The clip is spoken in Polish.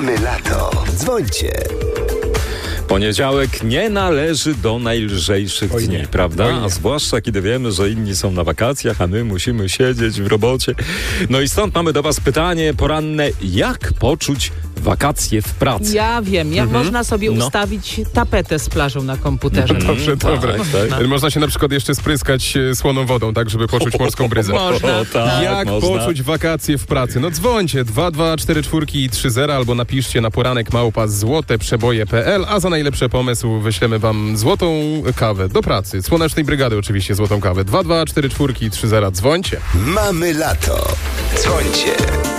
Mamy lato. Dzwońcie. Poniedziałek nie należy do najlżejszych dni, prawda? A zwłaszcza kiedy wiemy, że inni są na wakacjach, a my musimy siedzieć w robocie. No i stąd mamy do was pytanie poranne. Jak poczuć wakacje w pracy? Ja wiem, jak można sobie ustawić tapetę z plażą na komputerze. Dobrze, dobra. tak. Można się na przykład jeszcze spryskać słoną wodą, tak żeby poczuć morską bryzę. Można. tak, Jak poczuć wakacje w pracy? No dzwońcie 224 albo napiszcie na poranek@złoteprzeboje.pl, a za najlepszy pomysł wyślemy wam złotą kawę do pracy. Słonecznej Brygady oczywiście złotą kawę. 224 dzwońcie. Mamy lato. Dzwońcie.